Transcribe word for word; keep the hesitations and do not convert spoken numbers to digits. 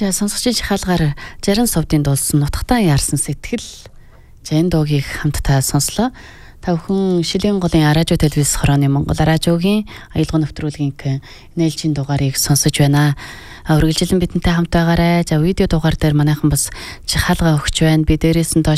За сонсогчийн шахалгаар жарин совдын дуулсан нутагтаа яарсан сэтгэл. За энэ дуугийг хамтдаа сонслоо. Та бүхэн Шилийн голын радио телевиз хорооны Монгол радиогийн аялал нэвтрүүлгийн нээлжийн дугаарыг сонсож байна. Үргэлжлэн бидэнтэй хамт байгаарай. За видео дугаар дээр манайхан бас жихаалга өгч байна. Би дээрээс нь доош